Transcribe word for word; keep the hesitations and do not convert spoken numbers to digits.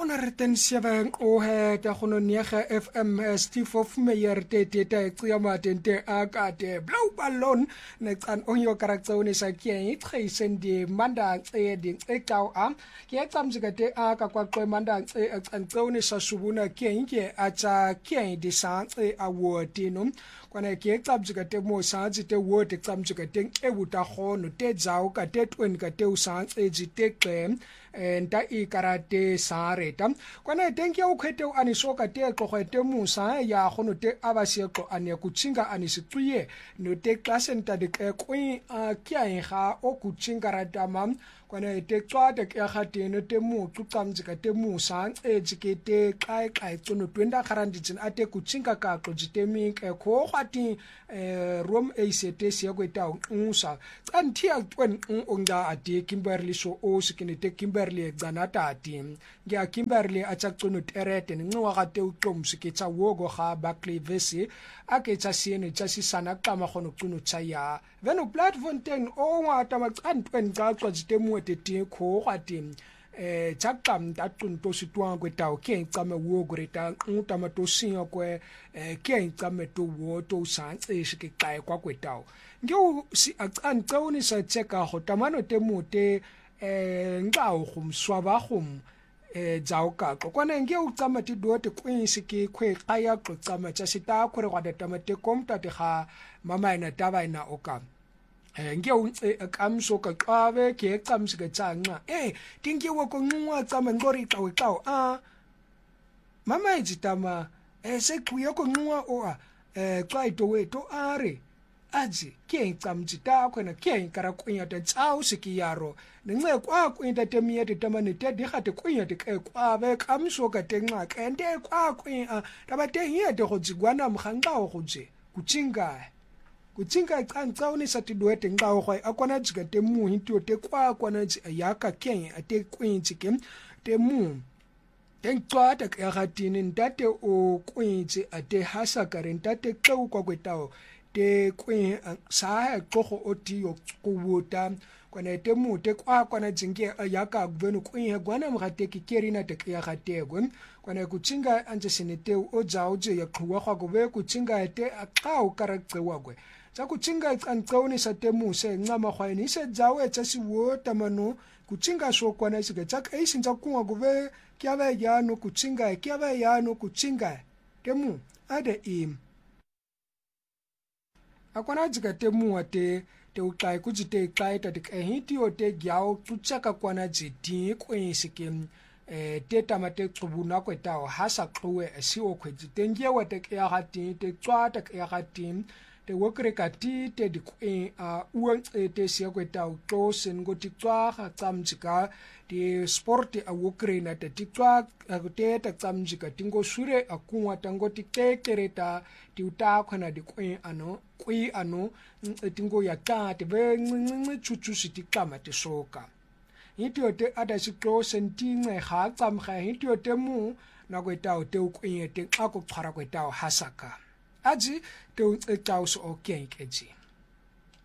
Ona reten seven o he ta gono nege F M Steve of Meyer te te te tsiyama tente aka te blue ballon ne tsan onyo karaktsone sa ke itkhisen di manda tse di ekau am ke tsamjika te aka kwa kwe manda tse tsantsone sa subuna ke nke acha ke di sa tse awotino kwana ke tsamjika te mo sa te wote tsamjika te ebuta gono te dzao ka te twen ka te usa tse jite ke nta I karate sa reta kwana tenke o khete o anisoka te tlogete musa ya gono te abasieko ane kutsinga anisitsuye no te klasenta de kwe a kiaenga o kutsinga ratama kwana te tswata ke ga tene te mu tsamjika te musa e jikete kai kai tsono twenda garanditsin ate kutsinga ka tlojitemi ke kho gwati rom e sete se go ta unsa tsantia twen onga ate Kimberley so o sikene te Kimberley ganata ati ngia Kimberley achaqono terete nqwa ga te uqomsi ke tsa wogo ga Barkley Vesi ake tsa siene tsa sisana qama gono qono tsaya veno platform o ngata maqantwen ga qwajite muete ti kho gati eh chaqam ta qunto sitwa kwetao ke qame wogo reta utama to sinyo kwe ke qame to wo to santse shike qae kwa kwetao ngiu si aqantoni sa tseka go tamano te mute eh ngao gumswa ba gum eh dzao ka kwana nge u tsama ti dote kwinsi ke khwe qaya qo tsama tsa sita khore gwa da tamate komta te ga mama ina taba ina oka eh nge u kamso ka qawe ke qamsi ke tsanqa eh tinke wo ko nwa tsama ngori qawe qaw a mama ijitama eh se kuya ko nwa o a eh qaito we to are aji ke tsamjita khona ke nkara kunya ta tsao sikiyaro nengce kwa kwinta temie te tamane te di gate kunya te ke kwa be kamso ka tenqa kente kwa kunya taba te hiete go tsigwana mganga go tse kutsinga kutsinga tsantsaone sa ti doete ngao go akwana tsika te mu hinto te kwa kwana tsi yaka ke ate kwintsi ke te mu tenqwa ta ka gatini ntate o kwintsi ate hasa karenta-te qeu kwa kwetao te kwe sa tlogo o tio kubuta kwana te mu te kwa kwana jinge yaka gbenu kwe gwana mgate ke kerina te ya gategwe kwana kutsinga anje senete o dzao je ya khwa gwa go be kutsinga te aqao karakcewa gwe tsa kutsinga tsantsone sa te mu se ncama gwaini se dzao etsa siwo tamano kutsinga so kwana se tsa ka isinza kunga go be kya ba yano kutsinga kya ba yano kutsinga te mu ade im akwana jika te mua te te ukai kujite kai ta te hiti o te gyao tutsaka kwana jiti kwensi ke eh te tamate tsubuna kwetao hasa klowe si o kwejite ngewa te ya gati te tswata ya gati te wokre kati te di kwe a uang te sia kwetao to sen go titswa ga tsamjika te sport a wokre na te titswa te ta tsamjika tingo sure a kunwa tango ti kekereta ti uta khona di kwe ano kwi ano tingo ya ta te be ncinci chuchu sitikama te soka hitio te ada siklo sentinge ga tsamga hitio te mu na kwetao te ukwenye te ako phara kwetao hasaka aji te utsao so okenkeji